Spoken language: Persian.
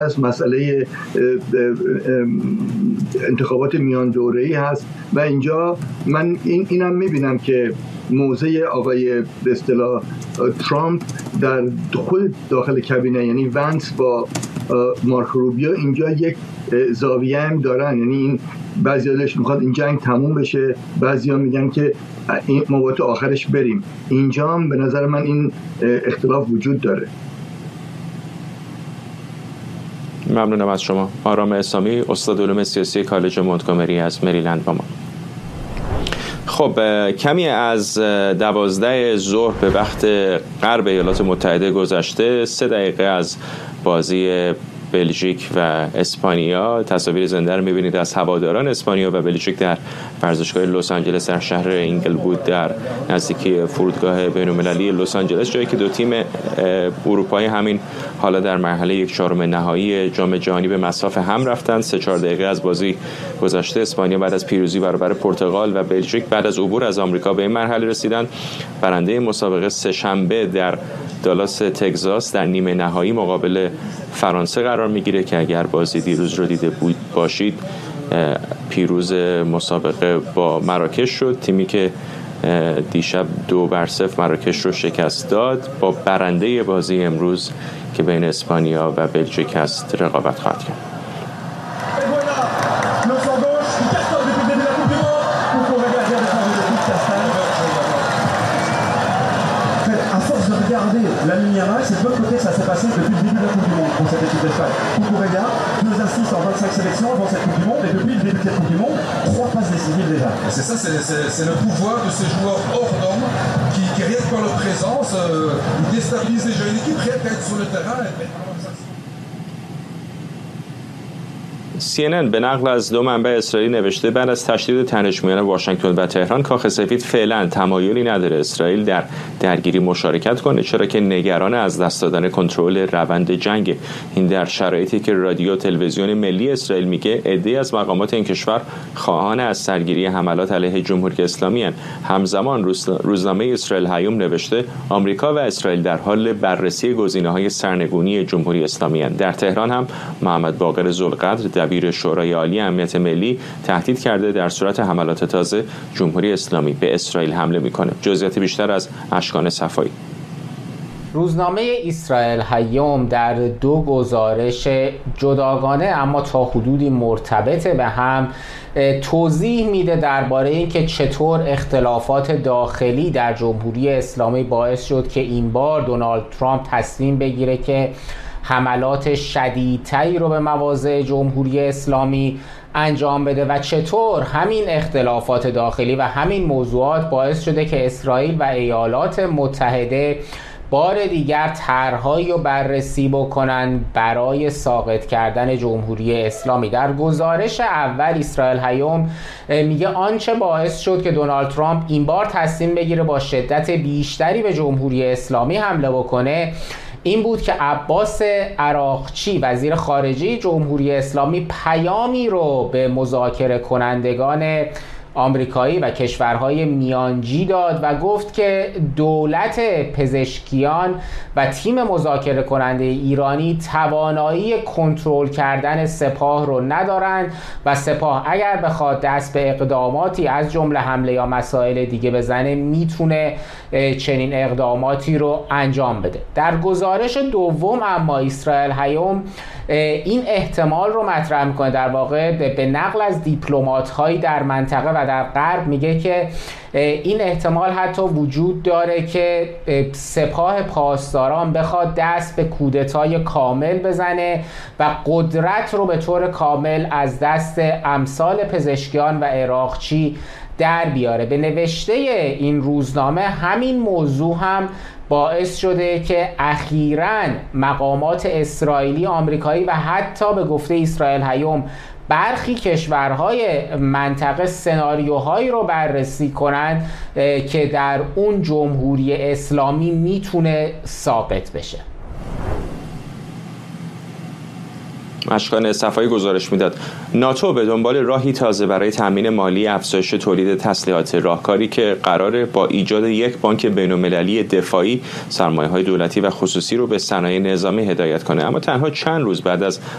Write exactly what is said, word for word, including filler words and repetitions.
هست، مسئله انتخابات میان دوره‌ای هست و اینجا من این اینم میبینم که موضع آقای به اصطلاح ترامپ در خود داخل کابینه، یعنی ونس با مارک روبیو، اینجا یک زاویه هم دارن. یعنی این بعضی‌ها دلش میخواد این جنگ تموم بشه، بعضی‌ها میگن که این ما تا آخرش بریم. اینجا هم به نظر من این اختلاف وجود داره. ممنونم از شما. آرام اسلامی، استاد علوم سیاسی کالج مونتگومری از مریلند با ما. خب کمی از دوازده ظهر به وقت غرب ایالات متحده گذشته، سه دقیقه از بازی بلژیک و اسپانیا. تصاویر زنده رو می‌بینید از هواداران اسپانیا و بلژیک در ورزشگاه لس آنجلس در شهر اینگلوود در نزدیکی فرودگاه بین‌المللی لس آنجلس، جایی که دو تیم اروپایی همین حالا در مرحله یک چهارم نهایی جام جهانی به مصاف هم رفتن. سه چهار دقیقه از بازی گذشته اسپانیا بعد از پیروزی برابر پرتغال و بلژیک بعد از عبور از آمریکا به این مرحله رسیدن. برنده مسابقه سه شنبه در دالاس تگزاس در نیمه نهایی مقابل فرانسه قرار میگیره که اگر بازی دیروز رو دیده بود باشید، پیروز مسابقه با مراکش شد، تیمی که دیشب دو بر صفر مراکش رو شکست داد. با برنده بازی امروز که بین اسپانیا و بلژیک هست رقابت خواهد کرد. La ligne Yamal, c'est de l'autre côté que ça s'est passé depuis le début de la Coupe du Monde pour cette équipe d'Espagne. Cucurella, deux assists en vingt-cinq sélections avant cette Coupe du Monde, et depuis le début de cette Coupe du Monde, trois passes décisives déjà. C'est ça, c'est, c'est, c'est le pouvoir de ces joueurs hors normes qui, qui rien que par leur présence, euh, ils déstabilisent déjà une équipe, rien qu'à être sur le terrain. سی ان ان به نقل از دو منبع اسرائیلی نوشته بعد از تشدید تنش میان واشنگتن و تهران، کاخ سفید فعلا تمایلی نداره اسرائیل در درگیری مشارکت کنه، چرا که نگران از دست دادن کنترل روند جنگ. این در شرایطی که رادیو تلویزیون ملی اسرائیل میگه عده‌ای از مقامات این کشور خواهان از سرگیری حملات علیه جمهوری اسلامی هستند. همزمان روزنامه اسرائیل هیوم نوشته آمریکا و اسرائیل در حال بررسی گزینه‌های سرنگونی جمهوری اسلامی هستند. در تهران هم محمد باقر ذوالقدر دبیر شورای عالی امنیت ملی تهدید کرده در صورت حملات تازه جمهوری اسلامی به اسرائیل حمله میکنه. جزئیات بیشتر از اشکان صفایی. روزنامه اسرائیل هیوم در دو گزارش جداگانه اما تا حدودی مرتبط به هم توضیح میده درباره اینکه چطور اختلافات داخلی در جمهوری اسلامی باعث شد که این بار دونالد ترامپ تصمیم بگیره که حملات شدیدتری رو به مواضع جمهوری اسلامی انجام بده و چطور همین اختلافات داخلی و همین موضوعات باعث شده که اسرائیل و ایالات متحده بار دیگر طرحهایی رو بررسی بکنن برای ساقط کردن جمهوری اسلامی. در گزارش اول اسرائیل هیوم میگه آنچه باعث شد که دونالد ترامپ این بار تصمیم بگیره با شدت بیشتری به جمهوری اسلامی حمله بکنه این بود که عباس عراقچی وزیر خارجه جمهوری اسلامی پیامی رو به مذاکره کنندگان آمریکایی و کشورهای میانجی داد و گفت که دولت پزشکیان و تیم مذاکره کننده ایرانی توانایی کنترل کردن سپاه رو ندارند و سپاه اگر بخواد دست به اقداماتی از جمله حمله یا مسائل دیگه بزنه میتونه چنین اقداماتی رو انجام بده. در گزارش دوم اما اسرائیل هیوم این احتمال رو مطرح میکنه، در واقع به نقل از دیپلمات‌هایی در منطقه و در غرب میگه که این احتمال حتی وجود داره که سپاه پاسداران بخواد دست به کودتای کامل بزنه و قدرت رو به طور کامل از دست امثال پزشکیان و عراقچی در بیاره. به نوشته این روزنامه همین موضوع هم باعث شده که اخیراً مقامات اسرائیلی، آمریکایی و حتی به گفته اسرائیل هیوم برخی کشورهای منطقه سناریوهایی رو بررسی کنند که در اون جمهوری اسلامی میتونه ساقط بشه. اشکان صفایی گزارش میداد ناتو به دنبال راهی تازه برای تامین مالی افزایش تولید تسلیحات، راهکاری که قراره با ایجاد یک بانک بین‌المللی دفاعی سرمایه‌های دولتی و خصوصی رو به صنایع نظامی هدایت کنه. اما تنها چند روز بعد از